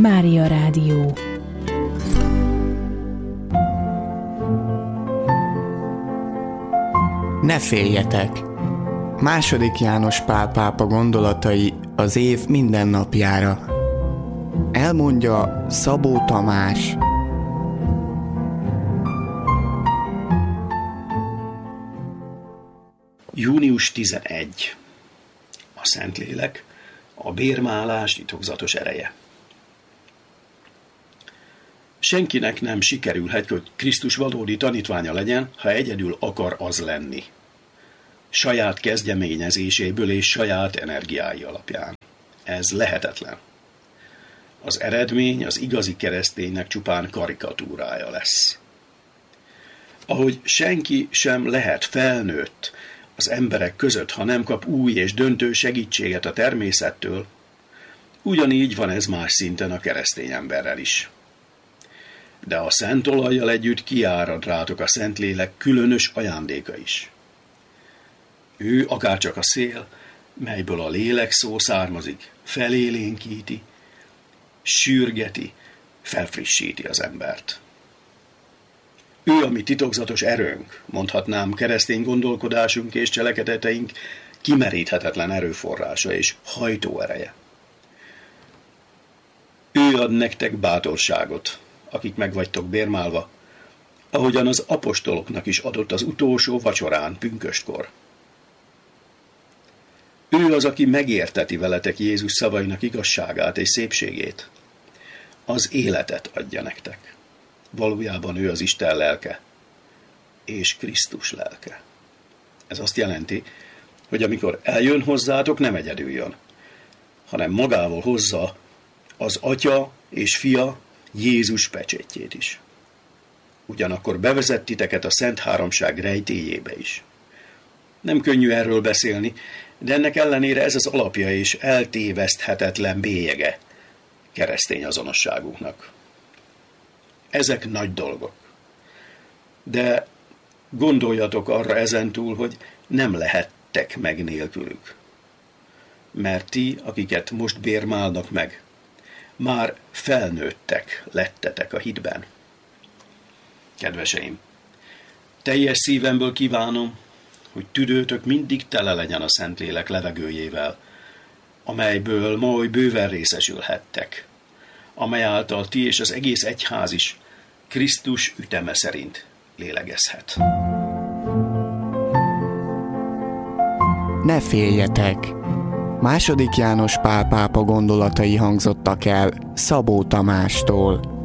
Mária Rádió. Ne féljetek! II. János Pál pápa gondolatai az év minden napjára. Elmondja Szabó Tamás. Június 11. A Szentlélek, a bérmálás titokzatos ereje. Senkinek nem sikerülhet, hogy Krisztus valódi tanítványa legyen, ha egyedül akar az lenni. Saját kezdeményezéséből és saját energiái alapján. Ez lehetetlen. Az eredmény az igazi kereszténynek csupán karikatúrája lesz. Ahogy senki sem lehet felnőtt az emberek között, ha nem kap új és döntő segítséget a természettől, ugyanígy van ez más szinten a keresztény emberrel is. De a szent olajjal együtt kiárad rátok a Szentlélek különös ajándéka is. Ő akárcsak a szél, melyből a lélek szó származik, felélénkíti, sürgeti, felfrissíti az embert. Ő a mi titokzatos erőnk, mondhatnám keresztény gondolkodásunk és cselekedeteink kimeríthetetlen erőforrása és hajtóereje. Ő ad nektek bátorságot, akik meg vagytok bérmálva, ahogyan az apostoloknak is adott az utolsó vacsorán pünköstkor. Ő az, aki megérteti veletek Jézus szavainak igazságát és szépségét. Az életet adja nektek. Valójában ő az Isten lelke, és Krisztus lelke. Ez azt jelenti, hogy amikor eljön hozzátok, nem egyedül jön, hanem magával hozza az Atya és Fia Jézus pecsétjét is. Ugyanakkor bevezet titeket a Szent Háromság rejtélyébe is. Nem könnyű erről beszélni, de ennek ellenére ez az alapja és eltéveszthetetlen bélyege keresztény azonosságunknak. Ezek nagy dolgok. De gondoljatok arra ezentúl, hogy nem lehettek meg nélkülük. Mert ti, akiket most bérmálnak meg, már felnőttek lettetek a hitben. Kedveseim, teljes szívemből kívánom, hogy tüdőtök mindig tele legyen a Szentlélek levegőjével, amelyből ma oly bőven részesülhettek, amely által ti és az egész egyház is Krisztus üteme szerint lélegezhet. Ne féljetek! II. János Pál pápa gondolatai hangzottak el Szabó Tamástól.